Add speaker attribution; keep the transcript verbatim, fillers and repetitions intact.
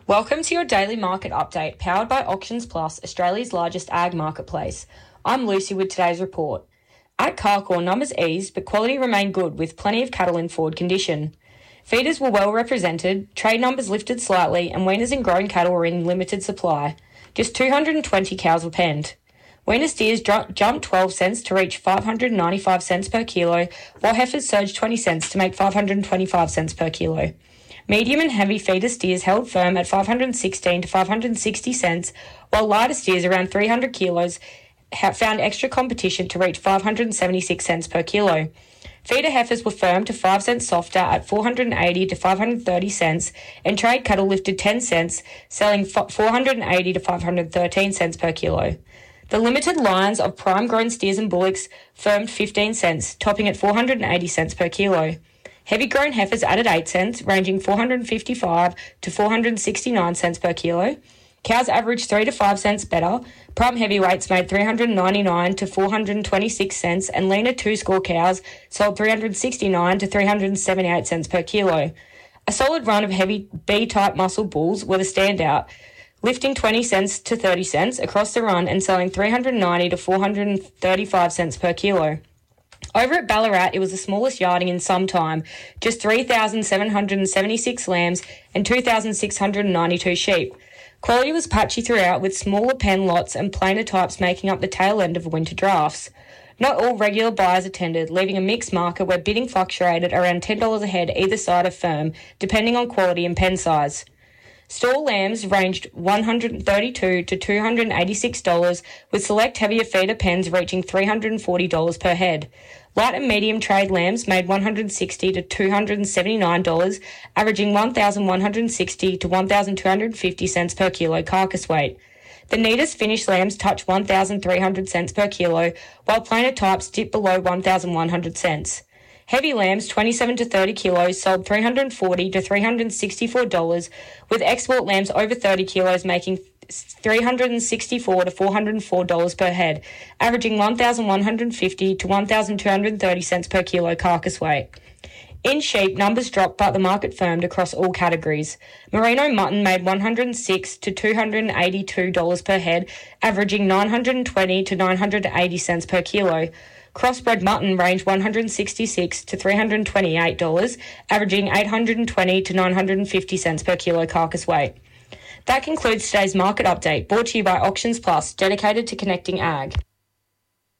Speaker 1: Welcome to your daily market update, powered by Auctions Plus, Australia's largest ag marketplace. I'm Lucy with today's report. At Carcoar, numbers eased, but quality remained good with plenty of cattle in forward condition. Feeders were well represented, trade numbers lifted slightly, and weaners and grown cattle were in limited supply. Just two hundred twenty cows were penned. Weaner steers dr- jumped twelve cents to reach five hundred ninety-five cents per kilo, while heifers surged twenty cents to make five hundred twenty-five cents per kilo. Medium and heavy feeder steers held firm at five hundred sixteen to five hundred sixty cents, while lighter steers around three hundred kilos found extra competition to reach five hundred seventy-six cents per kilo. Feeder heifers were firm to five cents softer at four hundred eighty to five hundred thirty cents, and trade cattle lifted ten cents, selling four hundred eighty to five hundred thirteen cents per kilo. The limited lines of prime grown steers and bullocks firmed fifteen cents, topping at four hundred eighty cents per kilo. Heavy grown heifers added eight cents, ranging four hundred fifty-five to four hundred sixty-nine cents per kilo. Cows averaged three to five cents better. Prime heavyweights made three hundred ninety-nine to four hundred twenty-six cents, and leaner two-score cows sold three hundred sixty-nine to three hundred seventy-eight cents per kilo. A solid run of heavy B-type muscle bulls were the standout, lifting twenty cents to thirty cents across the run and selling three hundred ninety to four hundred thirty-five cents per kilo. Over at Ballarat, it was the smallest yarding in some time, just three thousand seven hundred seventy-six lambs and two thousand six hundred ninety-two sheep. Quality was patchy throughout, with smaller pen lots and plainer types making up the tail end of winter drafts. Not all regular buyers attended, leaving a mixed market where bidding fluctuated around ten dollars a head either side of firm, depending on quality and pen size. Stall lambs ranged one hundred thirty-two dollars to two hundred eighty-six dollars, with select heavier feeder pens reaching three hundred forty dollars per head. Light and medium trade lambs made one hundred sixty dollars to two hundred seventy-nine dollars, averaging one thousand one hundred sixty dollars to one thousand two hundred fifty cents per kilo carcass weight. The neatest finished lambs touched one thousand three hundred cents per kilo, while plainer types dipped below one thousand one hundred cents. Heavy lambs, twenty-seven to thirty kilos, sold three hundred forty dollars to three hundred sixty-four dollars, with export lambs over thirty kilos making three hundred sixty-four dollars to four hundred four dollars per head, averaging one thousand one hundred fifty dollars to one thousand two hundred thirty cents per kilo carcass weight. In sheep, numbers dropped, but the market firmed across all categories. Merino mutton made one hundred six dollars to two hundred eighty-two dollars per head, averaging nine hundred twenty dollars to nine hundred eighty cents per kilo. Crossbred mutton ranged one hundred sixty-six dollars to three hundred twenty-eight dollars, averaging eight hundred twenty dollars to nine hundred fifty cents per kilo carcass weight. That concludes today's market update, brought to you by Auctions Plus, dedicated to connecting ag.